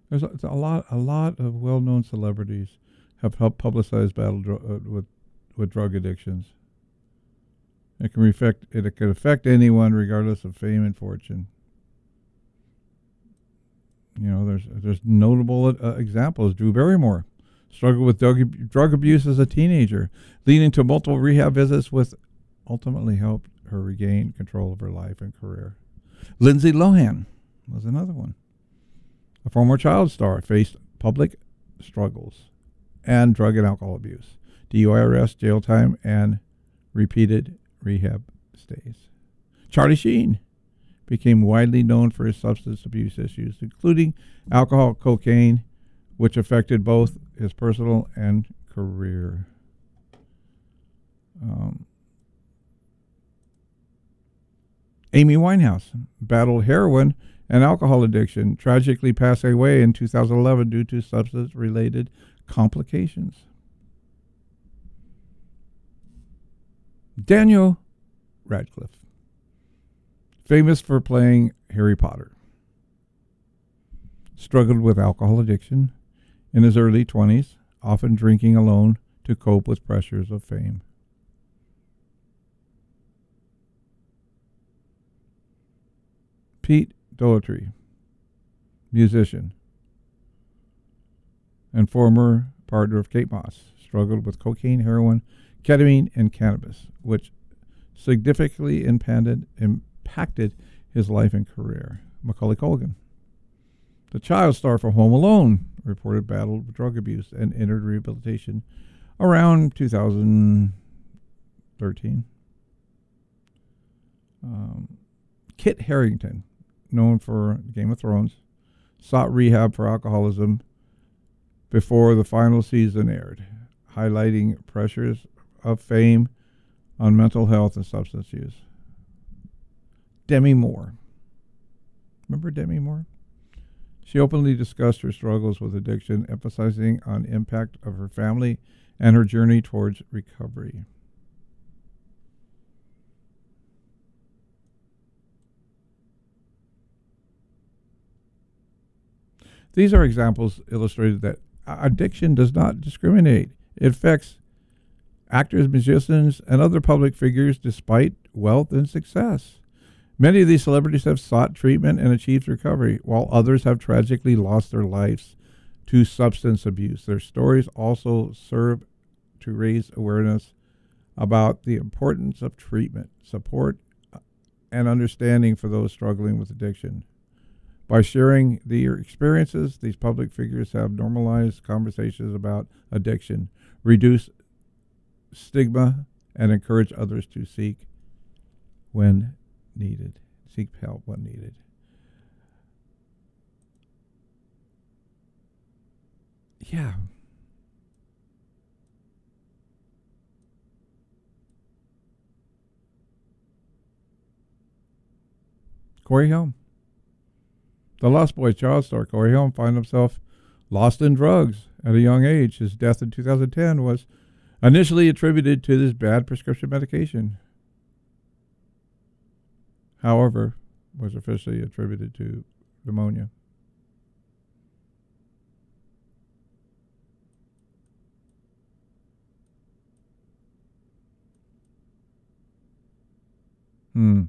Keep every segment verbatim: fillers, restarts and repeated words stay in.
There's a, a lot, a lot of well-known celebrities have helped publicize battle dr- uh, with with drug addictions. It can affect it can affect anyone regardless of fame and fortune. You know, there's there's notable uh, examples. Drew Barrymore struggled with drug, drug abuse as a teenager, leading to multiple rehab visits, with ultimately helped her regain control of her life and career. Lindsay Lohan was another one. A former child star faced public struggles and drug and alcohol abuse, D U I arrest, jail time, and repeated rehab stays. Charlie Sheen became widely known for his substance abuse issues, including alcohol, cocaine, which affected both his personal and career. Um, Amy Winehouse battled heroin and alcohol addiction, tragically passing away in two thousand eleven due to substance-related complications. Daniel Radcliffe, famous for playing Harry Potter, struggled with alcohol addiction in his early twenties, often drinking alone to cope with pressures of fame. Pete Doherty, musician and former partner of Kate Moss, struggled with cocaine, heroin, ketamine, and cannabis, which significantly impacted, impacted his life and career. Macaulay Culkin, the child star for Home Alone, reported battled with drug abuse and entered rehabilitation around two thousand thirteen. Um, Kit Harington, known for Game of Thrones, sought rehab for alcoholism before the final season aired, highlighting pressures of fame on mental health and substance use. Demi Moore. Remember Demi Moore? She openly discussed her struggles with addiction, emphasizing on the impact of her family and her journey towards recovery. These are examples illustrated that addiction does not discriminate. It affects actors, musicians, and other public figures despite wealth and success. Many of these celebrities have sought treatment and achieved recovery, while others have tragically lost their lives to substance abuse. Their stories also serve to raise awareness about the importance of treatment, support, and understanding for those struggling with addiction. By sharing their experiences, these public figures have normalized conversations about addiction, reduce stigma, and encourage others to seek when needed. Seek help when needed. Yeah. Corey Helm. The Lost Boys child star Corey Helm found himself lost in drugs at a young age. His death in two thousand ten was initially attributed to this bad prescription medication. However, was officially attributed to pneumonia. Hmm.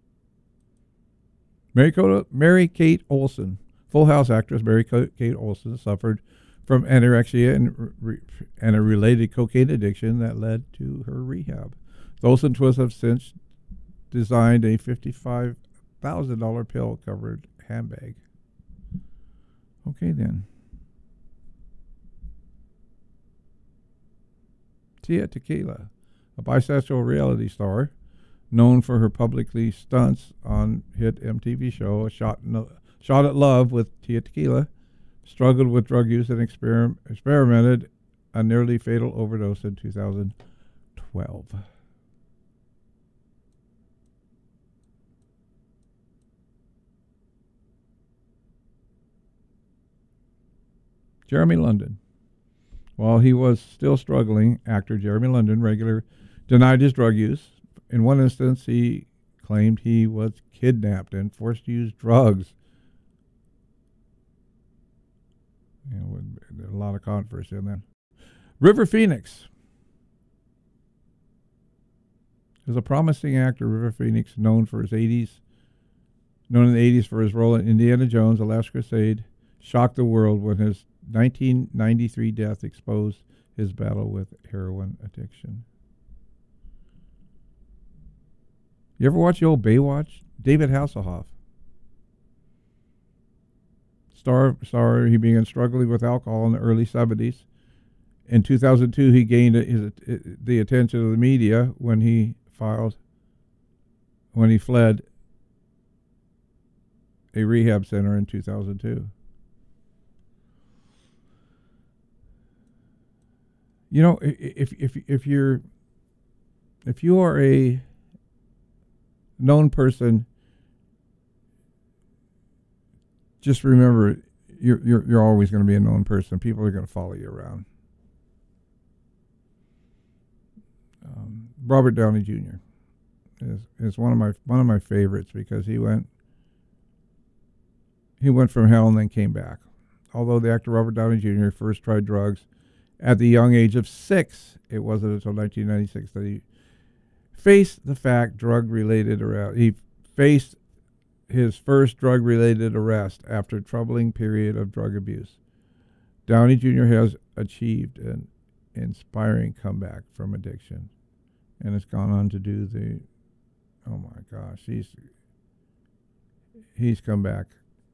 Mary, Kate, Mary Kate Olsen, Full House actress Mary Kate Olsen, suffered from anorexia and, re, and a related cocaine addiction that led to her rehab. The Olsen twins have since designed a fifty-five thousand dollars pill-covered handbag. Okay, then. Tia Tequila, a bisexual reality star, known for her publicly stunts on hit M T V show A Shot, in, Shot at Love with Tia Tequila, struggled with drug use and exper- experimented a nearly fatal overdose in two thousand twelve. Jeremy London. While he was still struggling, actor Jeremy London regularly denied his drug use. In one instance, he claimed he was kidnapped and forced to use drugs. There's a lot of controversy on that. River Phoenix. There's a promising actor, River Phoenix, known for his eighties, known in the eighties for his role in Indiana Jones: The Last Crusade, shocked the world when his nineteen ninety-three death exposed his battle with heroin addiction. You ever watch the old Baywatch? David Hasselhoff. Star, star, he began struggling with alcohol in the early seventies. In two thousand two, he gained his, the attention of the media when he filed, when he fled a rehab center in two thousand two. You know, if if if you're if you are a known person, just remember you're you're you're always going to be a known person. People are going to follow you around. Um, Robert Downey Junior is is one of my one of my favorites because he went he went from hell and then came back. Although the actor Robert Downey Junior first tried drugs at the young age of six, it wasn't until nineteen ninety-six that he faced the fact drug-related arrest. He faced his first drug-related arrest after a troubling period of drug abuse. Downey Junior has achieved an inspiring comeback from addiction and has gone on to do the, oh my gosh, he's, he's come back.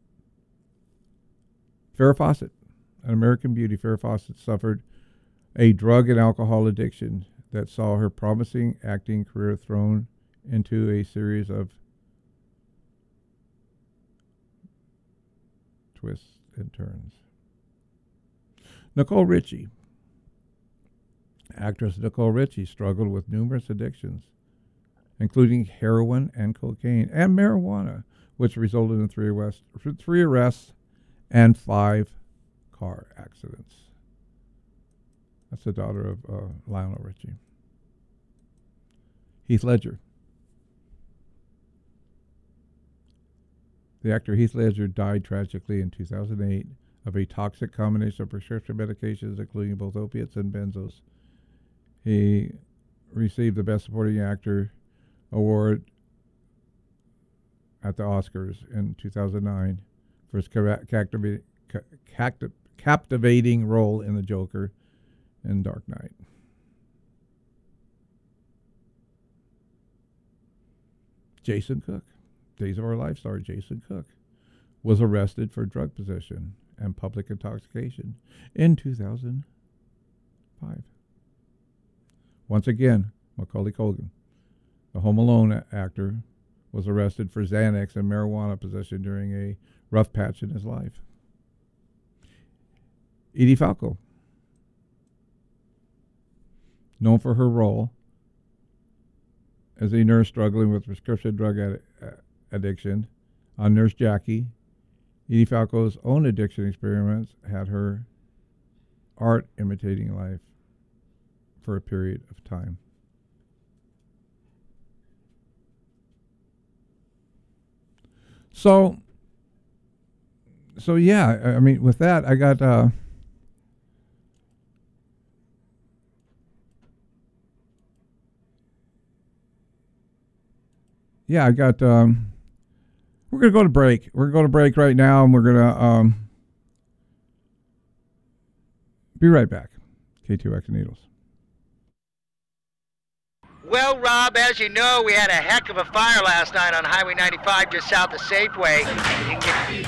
Farrah Fawcett, an American Beauty, Farrah Fawcett suffered a drug and alcohol addiction that saw her promising acting career thrown into a series of twists and turns. Nicole Richie. Actress Nicole Richie struggled with numerous addictions, including heroin and cocaine and marijuana, which resulted in three arrests, three arrests and five car accidents. That's the daughter of uh, Lionel Richie. Heath Ledger. The actor Heath Ledger died tragically in two thousand eight of a toxic combination of prescription medications, including both opiates and benzos. He received the Best Supporting Actor award at the Oscars in two thousand nine for his captivating, captivating role in The Joker in Dark Knight. Jason Cook, Days of Our Life star Jason Cook, was arrested for drug possession and public intoxication in two thousand five. Once again, Macaulay Culkin, the Home Alone actor, was arrested for Xanax and marijuana possession during a rough patch in his life. Edie Falco, known for her role as a nurse struggling with prescription drug ad- addiction on Nurse Jackie, Edie Falco's own addiction experiments had her art imitating life for a period of time. So, so yeah, I mean, with that, I got, uh, yeah, I got, um, we're going to go to break. We're going to go to break right now, and we're going to, um, be right back. K two X Needles. Well, Rob, as you know, we had a heck of a fire last night on Highway ninety-five just south of Safeway. You can get